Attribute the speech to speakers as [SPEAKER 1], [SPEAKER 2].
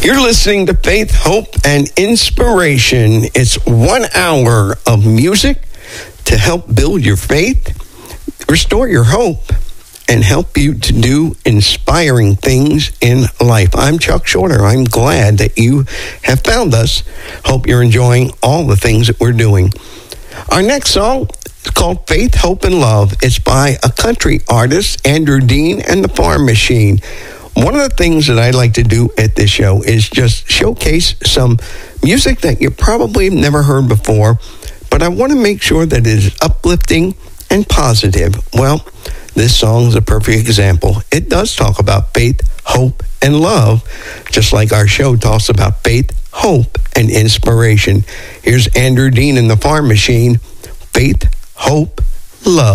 [SPEAKER 1] You're listening to Faith, Hope, and Inspiration. It's 1 hour of music to help build your faith, restore your hope, and help you to do inspiring things in life. I'm Chuck Shorter. I'm glad that you have found us. Hope you're enjoying all the things that we're doing. Our next song is called Faith, Hope, and Love. It's by a country artist, Andrew Dean and the Farm Machine. One of the things that I like to do at this show is just showcase some music that you probably have never heard before, but I want to make sure that it is uplifting and positive. Well, this song is a perfect example. It does talk about faith, hope, and love, just like our show talks about faith, hope, and inspiration. Here's Andrew Dean and the Farm Machine, Faith, Hope, Love.